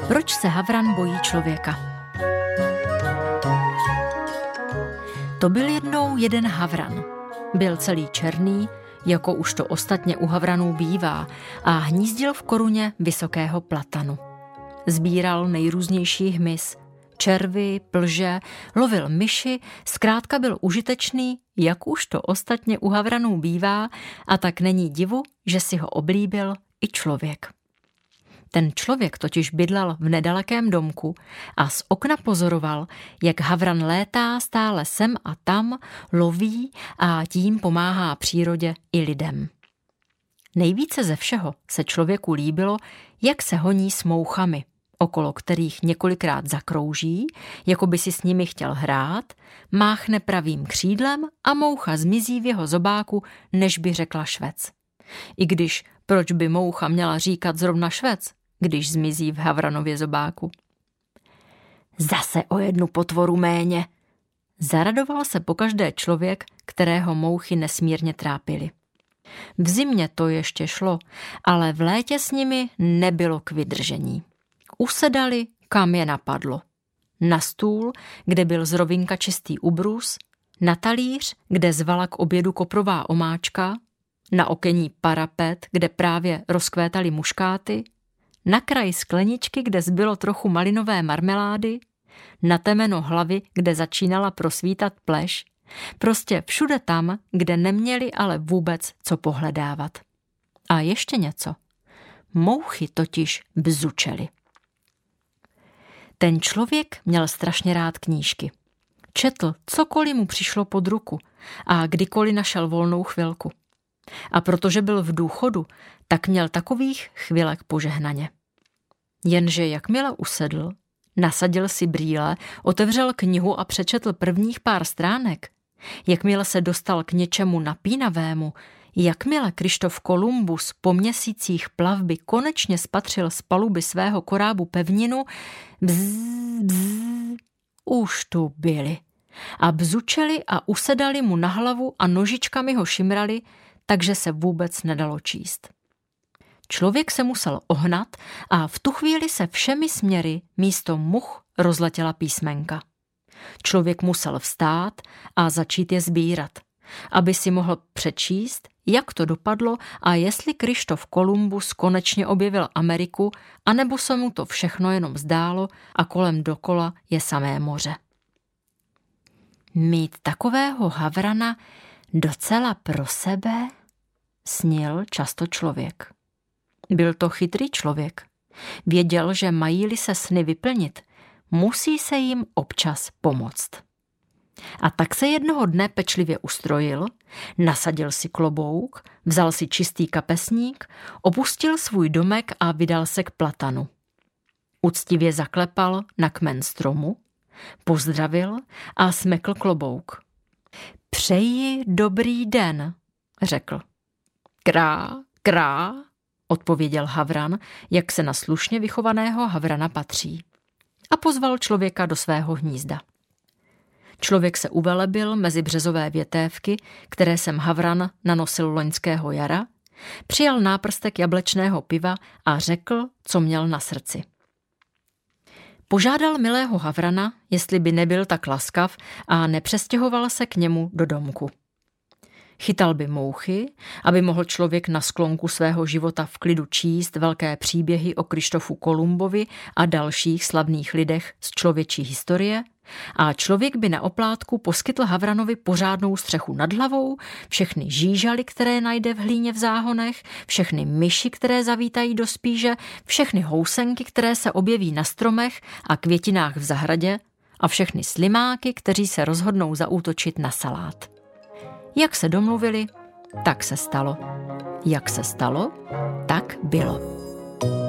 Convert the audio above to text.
Proč se havran bojí člověka? To byl jednou jeden havran. Byl celý černý, jako už to ostatně u havranů bývá, a hnízdil v koruně vysokého platanu. Sbíral nejrůznější hmyz, červy, plže, lovil myši, zkrátka byl užitečný, jak už to ostatně u havranů bývá, a tak není divu, že si ho oblíbil i člověk. Ten člověk totiž bydlel v nedalekém domku a z okna pozoroval, jak havran létá stále sem a tam, loví a tím pomáhá přírodě i lidem. Nejvíce ze všeho se člověku líbilo, jak se honí s mouchami, okolo kterých několikrát zakrouží, jako by si s nimi chtěl hrát, máchne pravým křídlem a moucha zmizí v jeho zobáku, než by řekla švec. I když proč by moucha měla říkat zrovna švec, když zmizí v havranově zobáku? Zase o jednu potvoru méně. Zaradoval se pokaždé člověk, kterého mouchy nesmírně trápily. V zimě to ještě šlo, ale v létě s nimi nebylo k vydržení. Usedali, kam je napadlo. Na stůl, kde byl z rovinka čistý ubrus, na talíř, kde zvala k obědu koprová omáčka, na okenní parapet, kde právě rozkvétaly muškáty, na kraji skleničky, kde zbylo trochu malinové marmelády, na temeno hlavy, kde začínala prosvítat pleš, prostě všude tam, kde neměli ale vůbec co pohledávat. A ještě něco. Mouchy totiž bzučely. Ten člověk měl strašně rád knížky. Četl, cokoliv mu přišlo pod ruku a kdykoliv našel volnou chvilku. A protože byl v důchodu, tak měl takových chvilek požehnaně. Jenže jakmile usedl, nasadil si brýle, otevřel knihu a přečetl prvních pár stránek, jakmile se dostal k něčemu napínavému, jakmile Kryštof Kolumbus po měsících plavby konečně spatřil z paluby svého korábu pevninu, už tu byli. A bzučeli a usedali mu na hlavu a nožičkami ho šimrali, takže se vůbec nedalo číst. Člověk se musel ohnat a v tu chvíli se všemi směry místo much rozletěla písmenka. Člověk musel vstát a začít je sbírat, aby si mohl přečíst, jak to dopadlo a jestli Kryštof Kolumbus konečně objevil Ameriku, anebo se mu to všechno jenom zdálo a kolem dokola je samé moře. Mít takového havrana docela pro sebe snil často člověk. Byl to chytrý člověk. Věděl, že mají-li se sny vyplnit, musí se jim občas pomoct. A tak se jednoho dne pečlivě ustrojil, nasadil si klobouk, vzal si čistý kapesník, opustil svůj domek a vydal se k platanu. Uctivě zaklepal na kmen stromu, pozdravil a smekl klobouk. Přeji dobrý den, řekl. Krá, krá, odpověděl havran, jak se na slušně vychovaného havrana patří. A pozval člověka do svého hnízda. Člověk se uvelebil mezi březové větévky, které jsem havran nanosil loňského jara, přijal náprstek jablečného piva a řekl, co měl na srdci. Požádal milého havrana, jestli by nebyl tak laskav a nepřestěhoval se k němu do domku. Chytal by mouchy, aby mohl člověk na sklonku svého života v klidu číst velké příběhy o Kryštofu Kolumbovi a dalších slavných lidech z člověčí historie, a člověk by na oplátku poskytl havranovi pořádnou střechu nad hlavou, všechny žížaly, které najde v hlíně v záhonech, všechny myši, které zavítají do spíže, všechny housenky, které se objeví na stromech a květinách v zahradě, a všechny slimáky, kteří se rozhodnou zaútočit na salát. Jak se domluvili, tak se stalo. Jak se stalo, tak bylo.